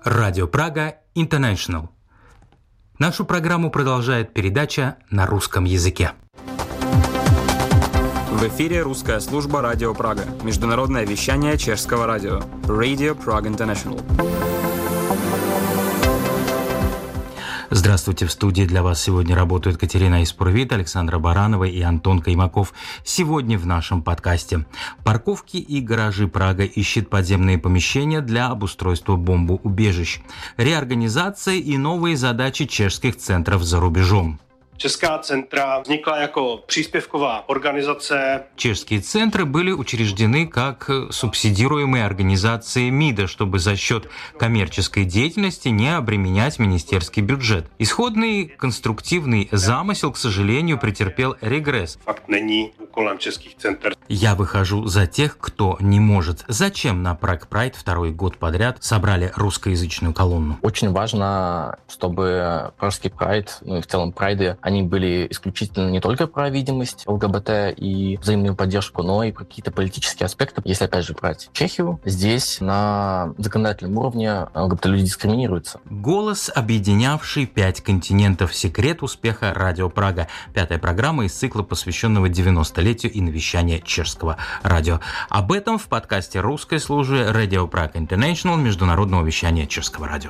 Радио Прага International. Нашу программу продолжает передача на русском языке. В эфире русская служба Радио Прага. Международное вещание чешского радио. Radio Prague International. Здравствуйте, в студии для вас сегодня работают Катерина Испурвит, Александра Баранова и Антон Каймаков. Сегодня в нашем подкасте. Парковки и гаражи Прага ищет подземные помещения для обустройства бомбоубежищ. Реорганизация и новые задачи чешских центров за рубежом. Česká centra vznikla jako příspěvková organizace. Чешские центры были учреждены как субсидируемые организации МИДа, чтобы за счет коммерческой деятельности не обременять министерский бюджет. Исходный конструктивный замысел, к сожалению, претерпел регресс. Факт není úkolem českých center. Я выхожу за тех, кто не может. Зачем на Prague Pride второй год подряд собрали русскоязычную колонну? Очень важно, чтобы Пражский Pride, ну и в целом прайды, они были исключительно не только про видимость ЛГБТ и взаимную поддержку, но и про какие-то политические аспекты. Если, опять же, брать Чехию, здесь на законодательном уровне ЛГБТ-люди дискриминируются. Голос, объединявший 5 континентов. Секрет успеха Радио Прага. 5-я программа из цикла, посвященного 90-летию инвещания чешского радио. Об этом в подкасте русской службы Radio Prague International, международного вещания чешского радио.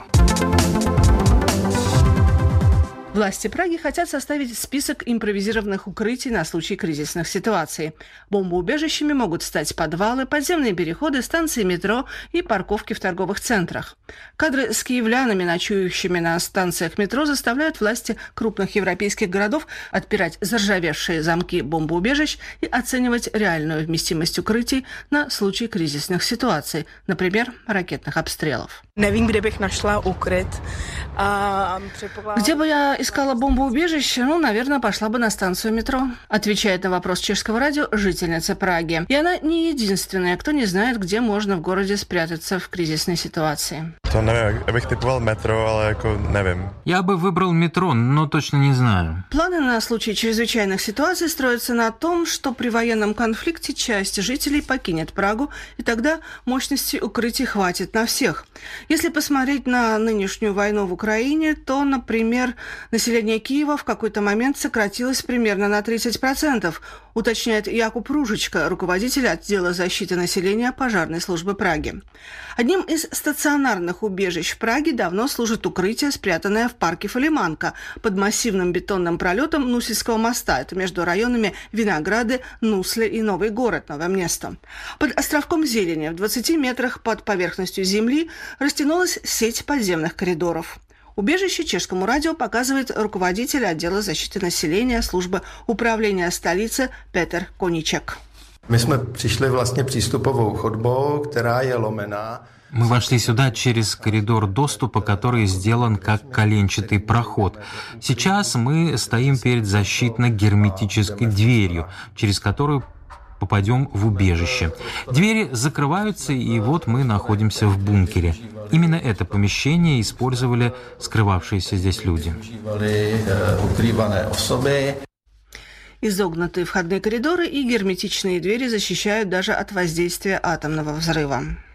Власти Праги хотят составить список импровизированных укрытий на случай кризисных ситуаций. Бомбоубежищами могут стать подвалы, подземные переходы, станции метро и парковки в торговых центрах. Кадры с киевлянами, ночующими на станциях метро, заставляют власти крупных европейских городов отпирать заржавевшие замки бомбоубежищ и оценивать реальную вместимость укрытий на случай кризисных ситуаций, например, ракетных обстрелов. Nevím, kde bych našla ukryt. Где бы я искала бомбоубежище? Наверное, пошла бы на станцию метро. Отвечает на вопрос чешского радио жительница Праги. И она не единственная, кто не знает, где можно в городе спрятаться в кризисной ситуации. Я бы выбрал метро, но точно не знаю. Планы на случай чрезвычайных ситуаций строятся на том, что при военном конфликте часть жителей покинет Прагу, и тогда мощности укрытий хватит на всех. Если посмотреть на нынешнюю войну в Украине, то, например, население Киева в какой-то момент сократилось примерно на 30%, уточняет Якуб Ружичка, руководитель отдела защиты населения пожарной службы Праги. Одним из стационарных убежищ в Праге давно служит укрытие, спрятанное в парке Фалиманка под массивным бетонным пролетом Нусельского моста. Это между районами Винограды, Нусли и Новый город, новое место. Под островком зелени в 20 метрах под поверхностью земли растянулась сеть подземных коридоров. Убежище чешскому радио показывает руководитель отдела защиты населения службы управления столицы Петр Коничек. My jsme přišli vlastně přístupovou chodbou, která je lomená. Мы вошли сюда через коридор доступа, который сделан как коленчатый проход. Сейчас мы стоим перед защитно-герметической дверью, через которую попадем в убежище. Двери закрываются, и вот мы находимся в бункере. Именно это помещение использовали скрывавшиеся здесь люди. Изогнутые входные коридоры и герметичные двери защищают даже от воздействия атомного взрыва.